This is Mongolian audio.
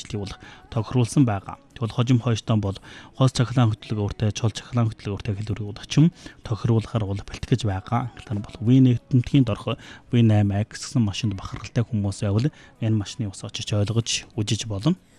бэлтгийг бол тохируулсан байгаа. Тэгвэл хожим хойштон бол хос цахилгаан хөтөлбөртэй, чул цахилгаан хөтөлбөртэй хэлбэрийг бол очим тохируулахаар бол бэлтгэж байгаа. Тэр бол V8-ийн дорх V8X гэсэн машинд бахархалтай хүмүүс байвал энэ машины ус очиж ойлгож үжиж болно.